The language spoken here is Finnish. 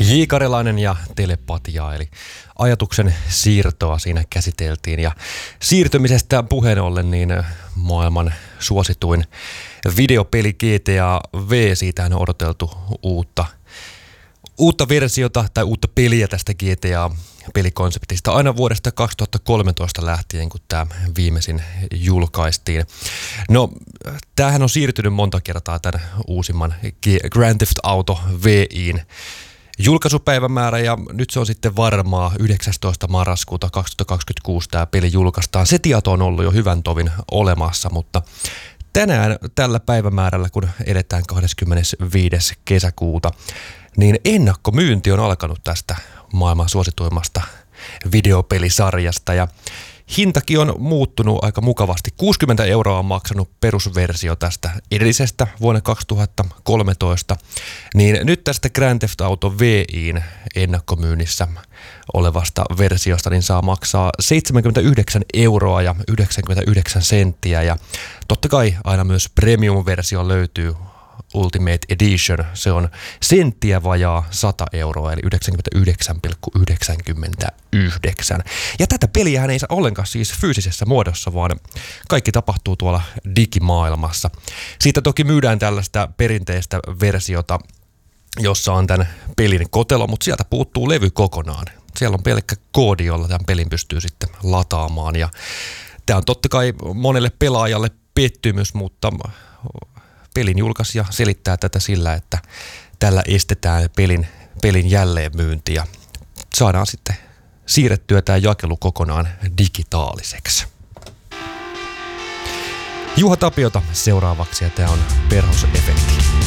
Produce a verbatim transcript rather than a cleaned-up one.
J. Karjalainen ja telepatia, eli ajatuksen siirtoa siinä käsiteltiin. Ja siirtymisestä puheen ollen, niin maailman suosituin videopeli G T A V, siitähän on odoteltu uutta, uutta versiota tai uutta peliä tästä G T A-pelikonseptista aina vuodesta kaksituhattakolmetoista lähtien, kun tämä viimeisin julkaistiin. No, tämähän on siirtynyt monta kertaa tämän uusimman Grand Theft Auto V:in julkaisupäivämäärä, ja nyt se on sitten varmaa yhdeksästoista marraskuuta kaksituhattakaksikymmentäkuusi tämä peli julkaistaan. Se tieto on ollut jo hyvän tovin olemassa, mutta tänään tällä päivämäärällä, kun edetään kahdeskymmenesviides kesäkuuta, niin ennakkomyynti on alkanut tästä maailman suosituimmasta videopelisarjasta, ja hintakin on muuttunut aika mukavasti. kuusikymmentä euroa on maksanut perusversio tästä edellisestä vuonna kaksituhattakolmetoista, niin nyt tästä Grand Theft Auto V:in ennakkomyynnissä olevasta versiosta niin saa maksaa seitsemänkymmentäyhdeksän euroa ja yhdeksänkymmentäyhdeksän senttiä, ja totta kai aina myös premium-versio löytyy, Ultimate Edition, se on senttiä vajaa sata euroa, eli yhdeksänkymmentäyhdeksän pilkku yhdeksänkymmentäyhdeksän. Ja tätä peliähän ei saa ollenkaan siis fyysisessä muodossa, vaan kaikki tapahtuu tuolla digimaailmassa. Siitä toki myydään tällaista perinteistä versiota, jossa on tämän pelin kotelo, mutta sieltä puuttuu levy kokonaan. Siellä on pelkkä koodi, jolla tämän pelin pystyy sitten lataamaan, ja tämä on totta kai monelle pelaajalle pettymys, mutta pelin julkaisija selittää tätä sillä, että tällä estetään pelin, pelin jälleenmyynti ja saadaan sitten siirrettyä tämä jakelu kokonaan digitaaliseksi. Juha Tapiota seuraavaksi, ja tämä on Perhosefekti.